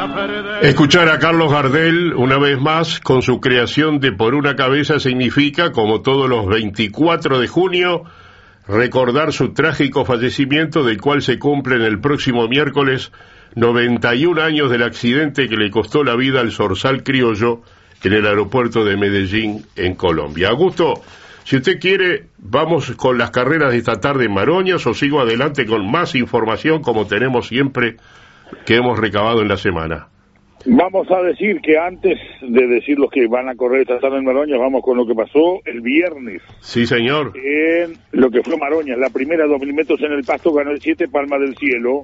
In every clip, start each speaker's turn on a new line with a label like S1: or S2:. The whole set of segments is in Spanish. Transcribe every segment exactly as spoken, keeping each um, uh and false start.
S1: Escuchar a Carlos Gardel una vez más con su creación de Por una cabeza significa, como todos los veinticuatro de junio, recordar su trágico fallecimiento, del cual se cumplen el próximo miércoles noventa y un años del accidente que le costó la vida al zorzal criollo en el aeropuerto de Medellín, en Colombia. Augusto, si usted quiere, vamos con las carreras de esta tarde en Maroñas, o sigo adelante con más información, como tenemos siempre, que hemos recabado en la semana.
S2: Vamos a decir que antes de decir los que van a correr esta tarde en Maroñas, vamos con lo que pasó el viernes.
S1: Sí, señor.
S2: En lo que fue Maroñas, la primera dos mil metros en el pasto, ganó el siete Palma del Cielo.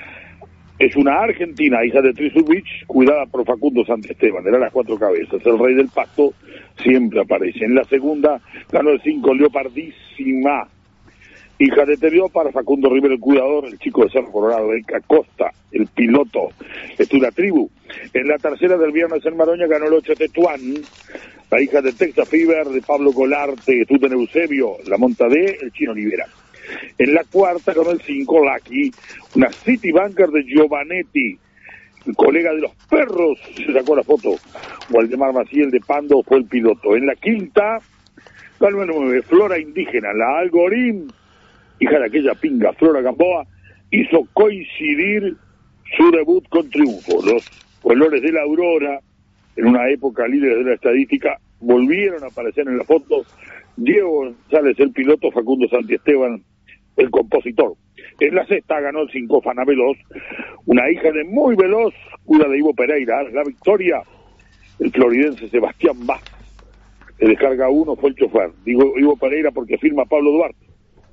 S2: Es una argentina, hija de Trisubich, cuidada por Facundo Santesteban, era las cuatro cabezas. El rey del pasto siempre aparece. En la segunda ganó el cinco Leopardísima, hija de Terio, para Facundo Rivera, el cuidador, el chico de Cerro Colorado, el Acosta, el piloto, es una tribu. En la tercera del viernes en Maroña ganó el ocho Tetuán, la hija de Texas Fever, de Pablo Golarte, Tuten Eusebio, la monta de el Chino Olivera. En la cuarta ganó el cinco Lucky, una City Banker de Giovanetti, el colega de los perros, se sacó la foto. Waldemar Maciel de Pando fue el piloto. En la quinta ganó el nueve Flora Indígena, la Algorín, hija de aquella pinga Flora Gamboa, hizo coincidir su debut con triunfo. Los colores de la Aurora, en una época líderes de la estadística, volvieron a aparecer en la foto. Diego González, el piloto, Facundo Santiesteban, el compositor. En la sexta ganó el cinco Fana Veloz, una hija de muy veloz, cuida de Ivo Pereira. La victoria, el floridense Sebastián Vaz, de descarga uno, fue el chofer. Digo Ivo Pereira porque firma Pablo Duarte.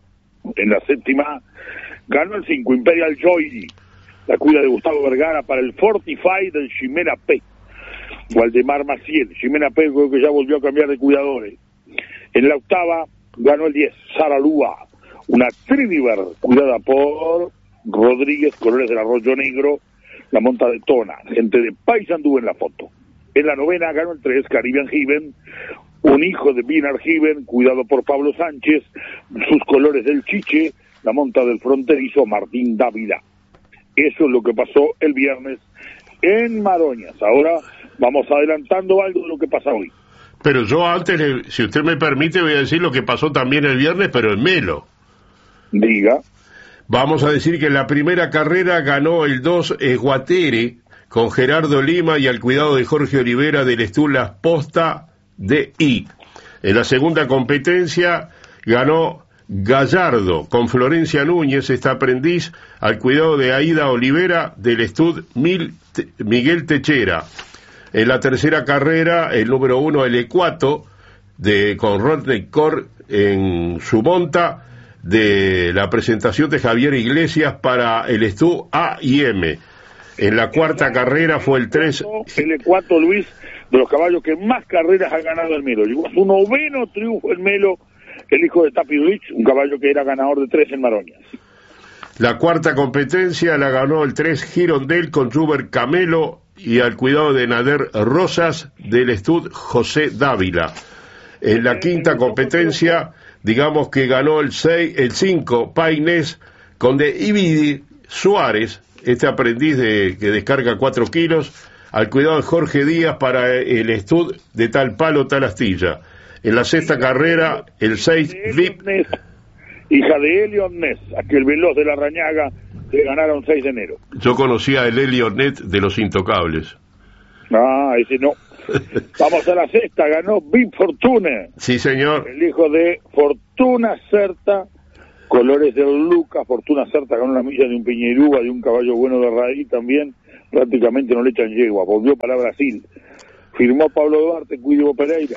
S2: En la séptima ganó el cinco Imperial Joy, la cuida de Gustavo Vergara para el Fortify del Ximena P. Waldemar Maciel, Ximena P creo que ya volvió a cambiar de cuidadores. En la octava ganó el diez Sara Lúa, una Triniver cuidada por Rodríguez, colores del Arroyo Negro, la monta de Tona, gente de Paysandú en la foto. En la novena ganó el tres Caribbean Heaven, un hijo de Binar Heaven, cuidado por Pablo Sánchez, sus colores del Chiche, la monta del fronterizo Martín Dávila. Eso es lo que pasó el viernes en Maroñas. Ahora vamos adelantando algo de lo que pasa hoy.
S1: Pero yo antes, si usted me permite, voy a decir lo que pasó también el viernes, pero en Melo.
S2: Diga.
S1: Vamos a decir que en la primera carrera ganó el dos Esguatere, con Gerardo Lima y al cuidado de Jorge Olivera del Estulas Posta de I. En la segunda competencia ganó Gallardo, con Florencia Núñez, esta aprendiz, al cuidado de Aida Olivera del Estud Mil, Miguel Techera. En la tercera carrera, el número uno, el Ecuato, de, con Rodney Cor en su monta, de la presentación de Javier Iglesias para el Estud A y M. En la cuarta carrera fue el tres...
S2: El Ecuato, Luis, de los caballos que más carreras ha ganado el Melo. Llegó a su noveno triunfo el Melo, el hijo de Tapi Rich, un caballo que era ganador de tres en Maroñas.
S1: La cuarta competencia la ganó el tres Girondel con Juber Camelo y al cuidado de Nader Rosas del Estud José Dávila. En la quinta competencia, digamos que ganó el seis, el cinco Painés con de Ibidi Suárez, este aprendiz de, que descarga cuatro kilos, al cuidado de Jorge Díaz para el Estud de Tal Palo, Tal Astilla. En la sexta carrera, el seis V I P.
S2: Hija de Elion Ness, aquel veloz de la Rañaga, que ganaron seis de enero.
S1: Yo conocía el Elion Net de los Intocables.
S2: Ah, ese no. Vamos a la sexta, ganó Big Fortune.
S1: Sí, señor.
S2: El hijo de Fortuna Certa, colores de Lucas. Fortuna Certa ganó una milla de un Piñerúa, de un caballo bueno de raíz también. Prácticamente no le echan yegua, volvió para Brasil. Firmó Pablo Duarte, Cuido Pereira.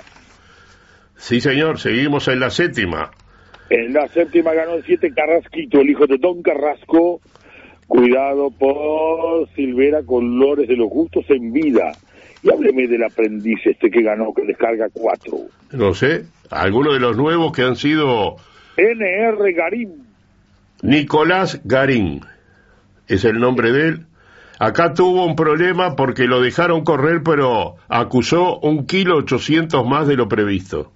S1: Sí, señor, seguimos en la séptima.
S2: En la séptima ganó el siete Carrasquito, el hijo de Don Carrasco, cuidado por Silvera, colores de los gustos en vida. Y hábleme del aprendiz este que ganó, que descarga cuatro.
S1: No sé, algunos de los nuevos que han sido...
S2: N R Garín.
S1: Nicolás Garín, es el nombre de él. Acá tuvo un problema porque lo dejaron correr, pero acusó un kilo ochocientos más de lo previsto.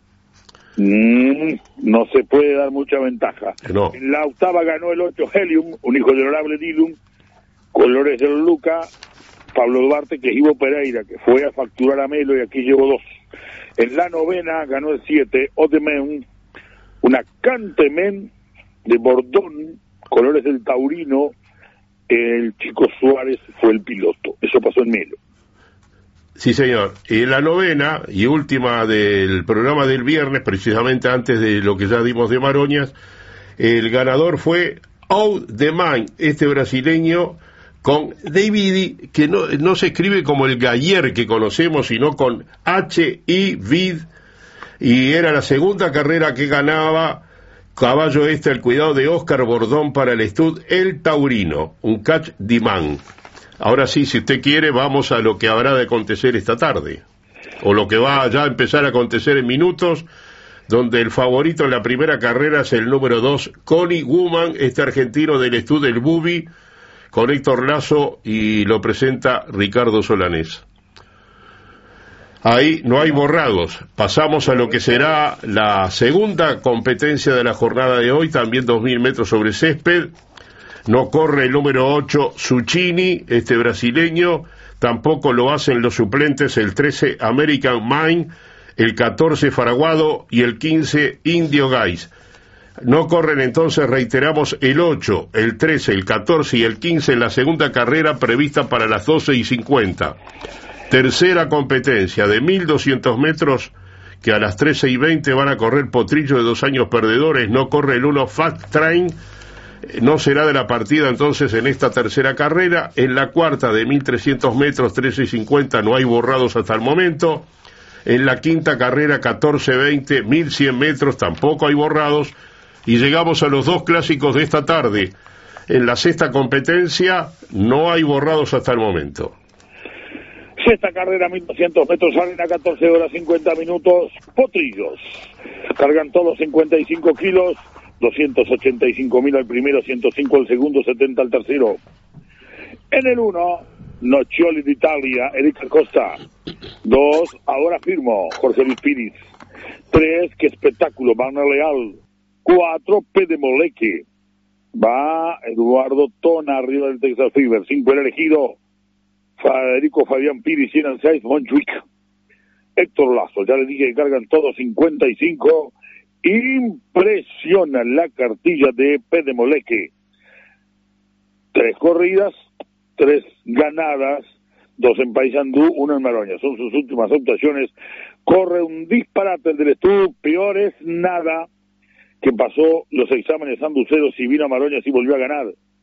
S2: Mm, no se puede dar mucha ventaja.
S1: No.
S2: En la octava ganó el ocho Helium, un hijo del honorable Dilum, colores del Luca, Pablo Duarte, que es Ivo Pereira, que fue a facturar a Melo y aquí llevó dos. En la novena ganó el siete, Odemen, una Cantemen de Bordón, colores del Taurino, el Chico Suárez fue el piloto. Eso pasó en Melo.
S1: Sí, señor. Y la novena y última del programa del viernes, precisamente antes de lo que ya dimos de Maroñas, el ganador fue Odemen, este brasileño, con David, que no, no se escribe como el Galler que conocemos, sino con H I Vid, y era la segunda carrera que ganaba. Caballo este al cuidado de Oscar Bordón para el Estud El Taurino, un catch Diman. Ahora sí, si usted quiere, vamos a lo que habrá de acontecer esta tarde, o lo que va ya a empezar a acontecer en minutos, donde el favorito en la primera carrera es el número dos, Connie Woman, este argentino del Estud El Bubi, con Héctor Lazo, y lo presenta Ricardo Solanés. Ahí no hay borrados. Pasamos a lo que será la segunda competencia de la jornada de hoy, también dos mil metros sobre césped. No corre el número ocho, Zucchini, este brasileño, tampoco lo hacen los suplentes, el trece, American Mind, el catorce, Faraguado, y el quince, Indio Guys. No corren entonces, reiteramos, el ocho, el trece, el catorce y el quince en la segunda carrera prevista para las doce y cincuenta. Tercera competencia de mil doscientos metros, que a las trece y veinte van a correr Potrillo de dos años perdedores. No corre el uno, Fast Train, no será de la partida entonces en esta tercera carrera. En la cuarta de mil trescientos metros, trece y cincuenta, no hay borrados hasta el momento. En la quinta carrera, catorce veinte, mil cien metros, tampoco hay borrados. Y llegamos a los dos clásicos de esta tarde. En la sexta competencia no hay borrados hasta el momento.
S2: Sexta carrera, mil doscientos metros, salen a catorce horas cincuenta minutos, Potrillos. Cargan todos cincuenta y cinco kilos, doscientos ochenta y cinco mil al primero, ciento cinco al segundo, setenta al tercero. En el uno, Noccioli de Italia, Erika Costa. Dos, Ahora Firmo, Jorge Luis Piris. Tres, Qué Espectáculo, Barna Leal. Cuatro, P de Moleque. Va Eduardo Tona arriba del Texas Fever. Cinco, el elegido Federico Fabián Piris, y en el seis, Montjuic. Héctor Lazo, ya le dije que cargan todos cincuenta y cinco. Impresiona la cartilla de P de Moleque. Tres corridas, tres ganadas, dos en Paysandú, una en Maroña. Son sus últimas actuaciones. Corre un disparate el del Estud, peor es nada, que pasó los exámenes sanduceros y vino a Maroñas y volvió a ganar.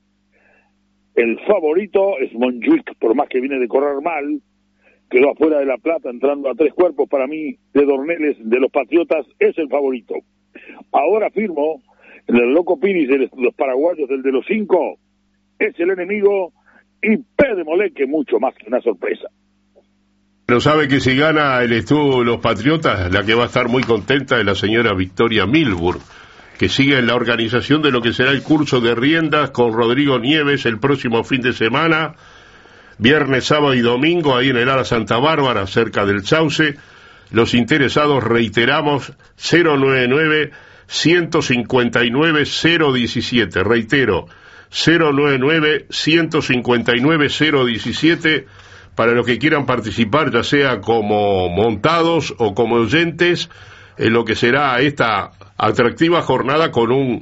S2: El favorito es Montjuic, por más que viene de correr mal, quedó afuera de La Plata, entrando a tres cuerpos. Para mí, de Dorneles, de los Patriotas, es el favorito. Ahora Firmo, el loco Piris de los paraguayos, del de los cinco, es el enemigo, y P de Moleque, mucho más que una sorpresa.
S1: Pero sabe que si gana el Estud los Patriotas, la que va a estar muy contenta es la señora Victoria Milburn, que sigue en la organización de lo que será el curso de riendas con Rodrigo Nieves el próximo fin de semana, viernes, sábado y domingo, ahí en el Ala Santa Bárbara, cerca del Sauce. Los interesados, reiteramos, cero noventa y nueve, ciento cincuenta y nueve, cero diecisiete, reitero, cero noventa y nueve, ciento cincuenta y nueve, cero diecisiete, para los que quieran participar, ya sea como montados o como oyentes, en lo que será esta atractiva jornada con un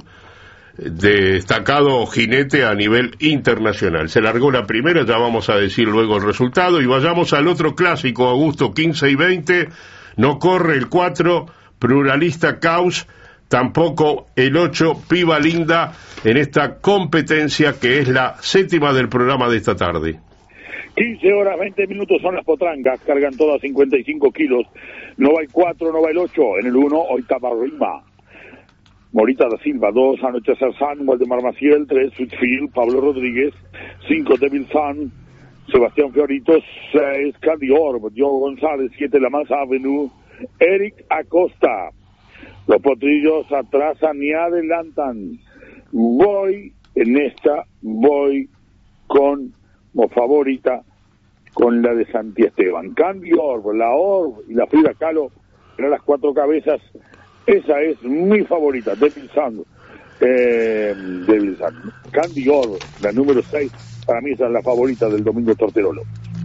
S1: destacado jinete a nivel internacional. Se largó la primera, ya vamos a decir luego el resultado, y vayamos al otro clásico, Augusto, quince y veinte, no corre el cuatro, Pluralista Caos, tampoco el ocho, Piba Linda, en esta competencia que es la séptima del programa de esta tarde.
S2: quince horas, veinte minutos son las potrangas, cargan todas cincuenta y cinco kilos, no va el cuatro, no va el ocho, en el uno, Oitava Rima. Morita da Silva, dos, Anochecer San, Waldemar Maciel, tres, Sweetfield, Pablo Rodríguez, cinco, Devil Sun, Sebastián Fiorito, seis, Candy Orb, Diogo González, siete, La Mansa Avenue, Eric Acosta. Los potrillos atrasan y adelantan. Voy, en esta, voy con, como favorita, con la de Santi Esteban. Candy Orb, la Orb y la Frida Kahlo, eran las cuatro cabezas. Esa es mi favorita, Devil Sun, eh, Devil Sun. Candy Orb, la número seis, para mí esa es la favorita del domingo Torterolo.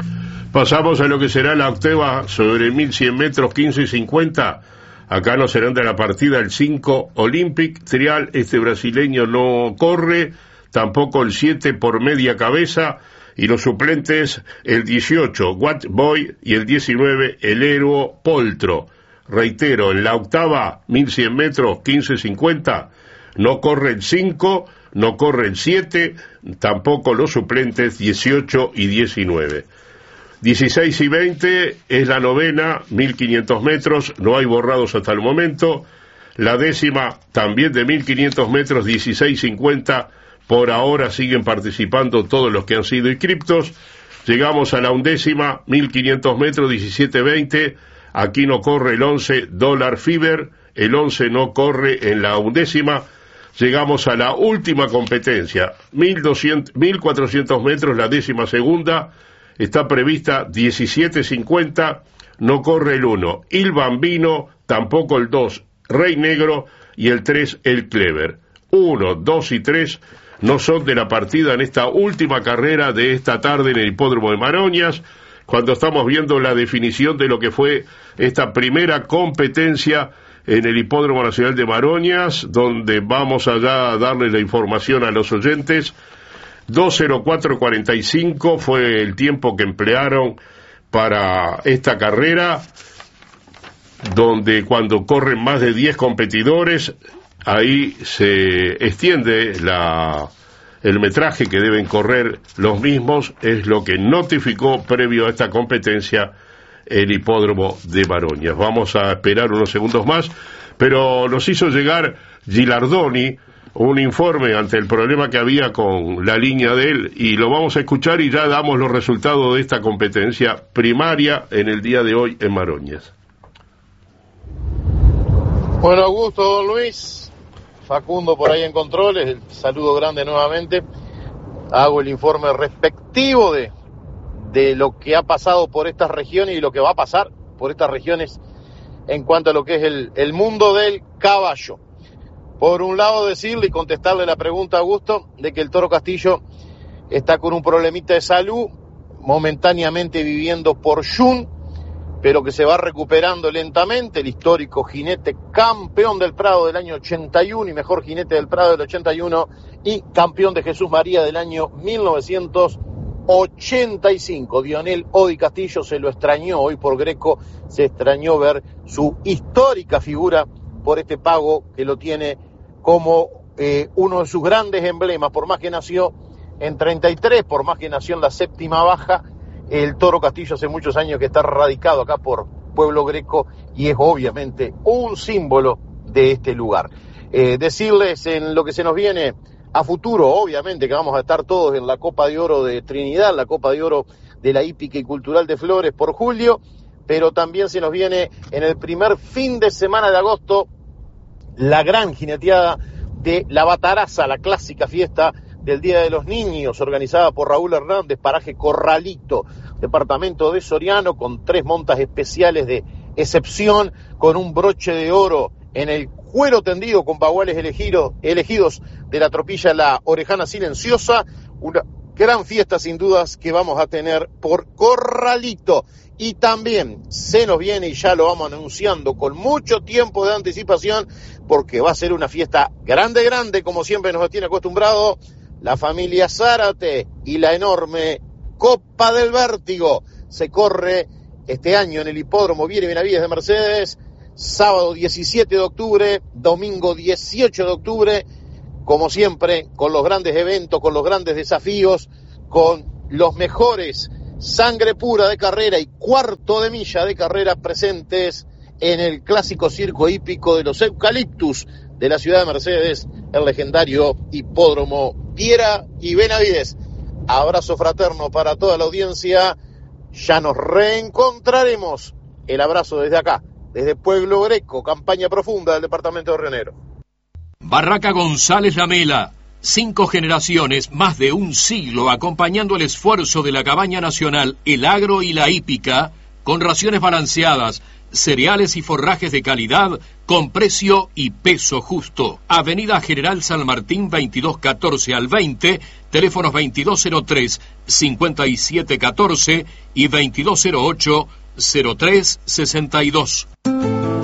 S1: Pasamos a lo que será la octava sobre mil cien metros, quince y cincuenta. Acá no serán de la partida el cinco Olympic Trial, este brasileño no corre, tampoco el siete por media cabeza, y los suplentes el dieciocho What Boy y el diecinueve el Héroe Poltro. Reitero, en la octava, mil cien metros, quince cincuenta, no corre el cinco, no corre el siete, tampoco los suplentes dieciocho y diecinueve. dieciséis y veinte es la novena, mil quinientos metros, no hay borrados hasta el momento. La décima, también de mil quinientos metros, dieciséis cincuenta, por ahora siguen participando todos los que han sido inscriptos. Llegamos a la undécima, mil quinientos metros, diecisiete veinte, aquí no corre el once Dollar Fever, el once no corre en la undécima. Llegamos a la última competencia, mil doscientos, mil cuatrocientos metros, la décima segunda, está prevista diecisiete cincuenta, no corre el uno, Il Bambino, tampoco el dos, Rey Negro, y el tres, el Clever. uno, dos y tres no son de la partida en esta última carrera de esta tarde en el Hipódromo de Maroñas, cuando estamos viendo la definición de lo que fue esta primera competencia en el Hipódromo Nacional de Maroñas, donde vamos allá a darle la información a los oyentes. dos cero cuatro cuarenta y cinco fue el tiempo que emplearon para esta carrera, donde cuando corren más de diez competidores, ahí se extiende la, el metraje que deben correr los mismos, es lo que notificó previo a esta competencia el Hipódromo de Maroñas. Vamos a esperar unos segundos más, pero nos hizo llegar Gilardoni un informe ante el problema que había con la línea de él, y lo vamos a escuchar y ya damos los resultados de esta competencia primaria en el día de hoy en Maroñas.
S3: Bueno, Augusto, don Luis, Facundo por ahí en controles, el saludo grande nuevamente. Hago el informe respectivo de, de lo que ha pasado por estas regiones y lo que va a pasar por estas regiones en cuanto a lo que es el, el mundo del caballo. Por un lado decirle y contestarle la pregunta a Augusto de que el Toro Castillo está con un problemita de salud, momentáneamente viviendo por Jun, pero que se va recuperando lentamente. El histórico jinete campeón del Prado del año ochenta y uno y mejor jinete del Prado del ochenta y uno y campeón de Jesús María del año mil novecientos ochenta y cinco. Dionel Odi Castillo se lo extrañó hoy por Greco, se extrañó ver su histórica figura por este pago que lo tiene como eh, uno de sus grandes emblemas, por más que nació en treinta y tres, por más que nació en la séptima baja. El Toro Castillo hace muchos años que está radicado acá por Pueblo Greco y es obviamente un símbolo de este lugar. Eh, decirles en lo que se nos viene a futuro, obviamente que vamos a estar todos en la Copa de Oro de Trinidad, la Copa de Oro de la Hípica y Cultural de Flores por julio, pero también se nos viene en el primer fin de semana de agosto la gran jineteada de la Bataraza, la clásica fiesta del Día de los Niños, organizada por Raúl Hernández, paraje Corralito, departamento de Soriano, con tres montas especiales de excepción, con un broche de oro en el cuero tendido con baguales elegido, elegidos de la tropilla La Orejana Silenciosa, una gran fiesta sin dudas que vamos a tener por Corralito. Y también se nos viene, y ya lo vamos anunciando con mucho tiempo de anticipación, porque va a ser una fiesta grande, grande, como siempre nos tiene acostumbrado la familia Zárate, y la enorme Copa del Vértigo. Se corre este año en el Hipódromo Viera y Benavides de Mercedes, sábado diecisiete de octubre, domingo dieciocho de octubre, como siempre, con los grandes eventos, con los grandes desafíos, con los mejores sangre pura de carrera y cuarto de milla de carrera presentes en el clásico circo hípico de los Eucaliptus de la ciudad de Mercedes, el legendario Hipódromo Viera y Benavides. Abrazo fraterno para toda la audiencia, ya nos reencontraremos. El abrazo desde acá, desde Pueblo Greco, campaña profunda del departamento de Río Negro.
S4: Barraca González Lamela, cinco generaciones, más de un siglo, acompañando el esfuerzo de la cabaña nacional, el agro y la hípica, con raciones balanceadas, cereales y forrajes de calidad con precio y peso justo. Avenida General San Martín veintidós catorce al veinte, teléfonos veintidós cero tres, cincuenta y siete catorce y veintidós cero ocho, cero tres sesenta y dos.